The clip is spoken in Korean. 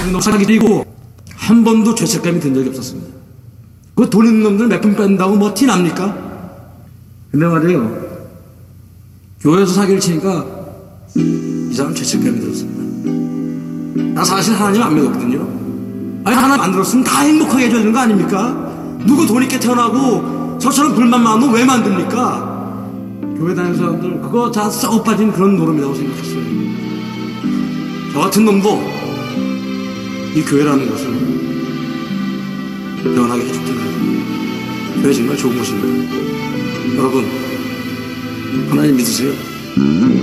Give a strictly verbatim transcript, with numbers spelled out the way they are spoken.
사기이고 한 번도 죄책감이 든 적이 없었습니다. 그 돈 있는 놈들 몇 푼 뺀다고 뭐 티 납니까? 근데 말이에요, 교회에서 사기를 치니까 이상한 죄책감이 들었습니다. 나 사실 하나님 안 믿었거든요. 아니, 하나님 안 들었으면 다 행복하게 해줘야 되는 거 아닙니까? 누구 돈 있게 태어나고 저처럼 불만 많으면 왜 만듭니까? 교회 다니는 사람들 그거 다 썩어 빠진 그런 노름이라고 생각했어요. 저 같은 놈도 이 교회라는 것을 변하게 해줬잖아요. 교회 정말 좋은 곳입니다. 여러분, 하나님 믿으세요.